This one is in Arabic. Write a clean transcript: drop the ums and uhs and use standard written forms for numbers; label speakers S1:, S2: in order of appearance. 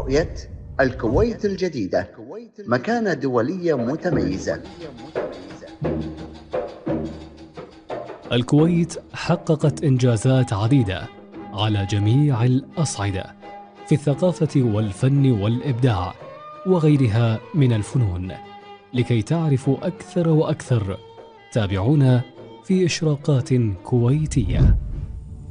S1: رؤية الكويت الجديدة، مكانة دولية متميزة.
S2: الكويت حققت إنجازات عديدة على جميع الأصعدة في الثقافة والفن والإبداع وغيرها من الفنون. لكي تعرفوا أكثر وأكثر، تابعونا في إشراقات كويتية.